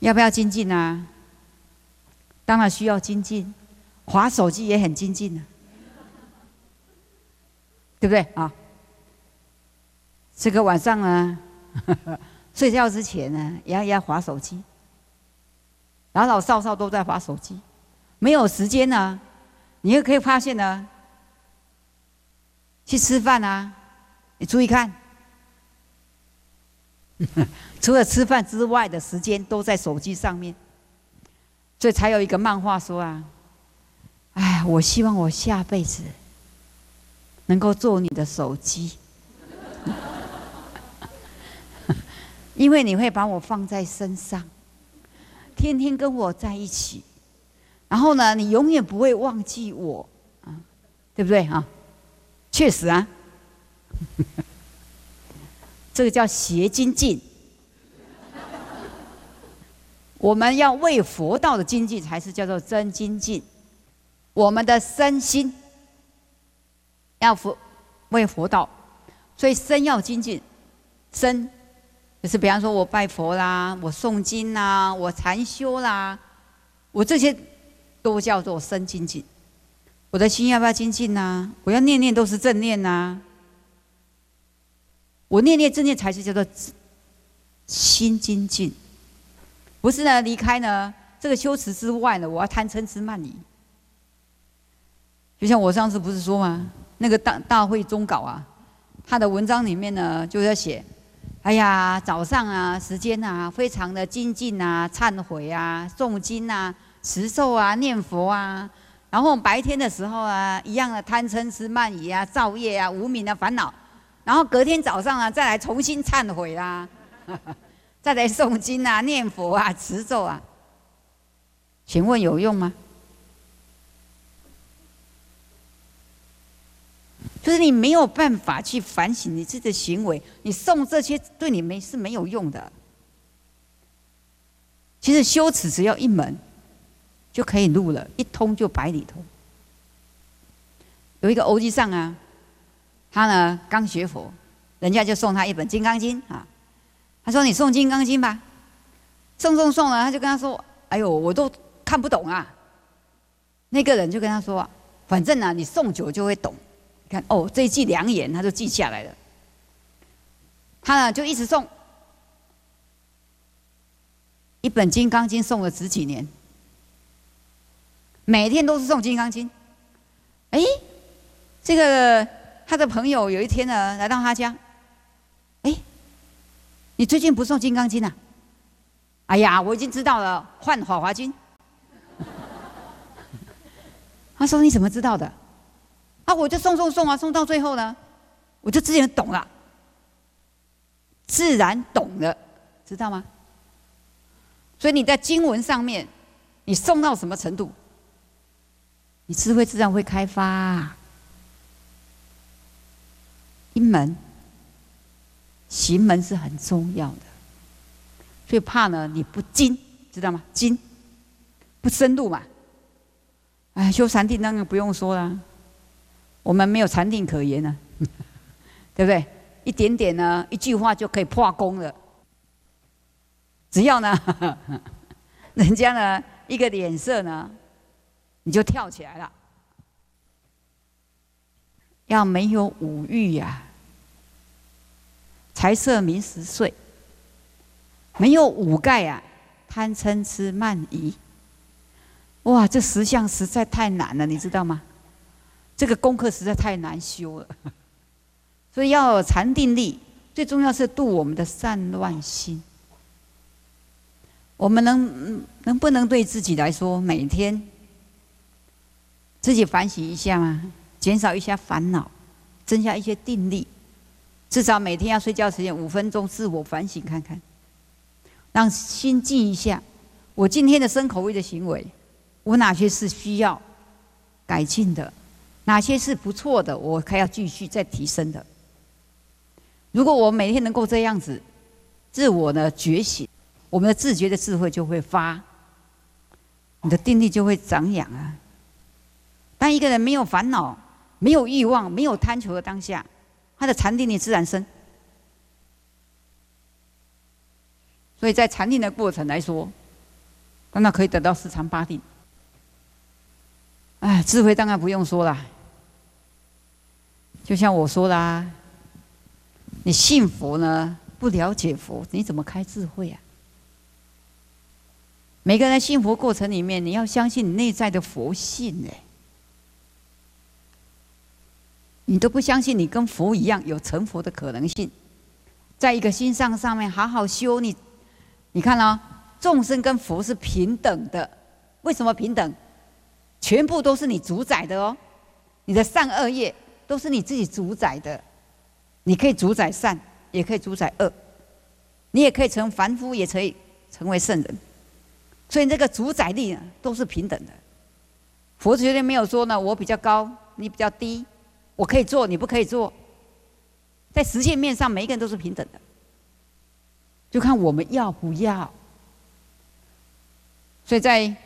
要不要精进啊？当然需要精进，滑手机也很精进啊，对不对啊？这个晚上呢，睡觉之前呢，也要滑手机，老老少少都在滑手机，没有时间呢。你也可以发现呢，去吃饭啊，你注意看，除了吃饭之外的时间都在手机上面。所以才有一个漫画说啊，哎，我希望我下辈子能够做你的手机，因为你会把我放在身上，天天跟我在一起，然后呢，你永远不会忘记我啊，对不对啊？确实啊，这个叫邪精进。我们要为佛道的精进，才是叫做真精进。我们的身心要为佛道，所以身要精进。身就是比方说我拜佛啦，我诵经啦，我禅修啦，我这些都叫做身精进。我的心要不要精进呢？我要念念都是正念呐。我念念正念才是叫做心精进。不是呢，离开呢这个修持之外呢，我要贪嗔痴慢疑。就像我上次不是说吗？那个大会终稿啊，他的文章里面呢就在写，哎呀，早上啊时间啊非常的精进啊、忏悔啊、诵经啊、持咒啊、念佛啊，然后白天的时候啊，一样的贪嗔痴慢疑啊、造业啊、无明的烦恼，然后隔天早上啊再来重新忏悔啦。再来诵经啊、念佛啊、持咒啊，请问有用吗？就是你没有办法去反省你自己的行为，你诵这些对你没有用的。其实修持只要一门就可以入了，一通就百里通。有一个欧吉桑啊，他呢刚学佛，人家就送他一本《金刚经》啊。他说：“你诵《金刚经》吧。”诵了，他就跟他说：“哎呦，我都看不懂啊。”那个人就跟他说：“反正啊，你诵久就会懂。你看哦，这一句良言，他就记下来了。他呢就一直诵，一本《金刚经》诵了10几年，每天都是诵《金刚经》。哎，这个他的朋友有一天呢来到他家，哎。你最近不诵《金刚经》啊？哎呀，我已经知道了，换《法华经》。他说：“你怎么知道的？”啊，我就诵啊，诵到最后呢，我就自然懂了，自然懂了，知道吗？所以你在经文上面，你诵到什么程度，你智慧自然会开发啊。一门。行门是很重要的，所以怕呢你不精，知道吗？精不深入嘛。哎，修禅定当然不用说了，我们没有禅定可言了，对不对？一点点呢，一句话就可以破功了。只要呢，人家呢一个脸色呢，你就跳起来了。要没有五欲呀。财色名食睡，没有五盖啊，贪嗔痴慢疑。哇，这10项实在太难了，你知道吗？这个功课实在太难修了，所以要有禅定力。最重要是度我们的散乱心。我们能不能对自己来说，每天自己反省一下吗？减少一下烦恼，增加一些定力。至少每天要睡觉前5分钟自我反省看看，让心静一下。我今天的身口意的行为，我哪些是需要改进的，哪些是不错的，我还要继续再提升的。如果我每天能够这样子，自我的觉醒，我们的自觉的智慧就会发，你的定力就会长养啊。当一个人没有烦恼、没有欲望、没有贪求的当下，他的禅定力自然生。所以在禅定的过程来说， 那可以得到四常八定。哎，智慧当然不用说了，就像我说啦，你信佛呢，不了解佛，你怎么开智慧啊？每个人信佛过程里面，你要相信你内在的佛性哎。你都不相信你跟佛一样有成佛的可能性，在一个心上面好好修你。你看啊、众生跟佛是平等的，为什么平等？全部都是你主宰的哦，你的善恶业都是你自己主宰的。你可以主宰善，也可以主宰恶，你也可以成凡夫，也可以成为圣人。所以这个主宰力都是平等的。佛绝对没有说呢，我比较高，你比较低。我可以做，你不可以做。在实践面上，每一个人都是平等的，就看我们要不要。所以在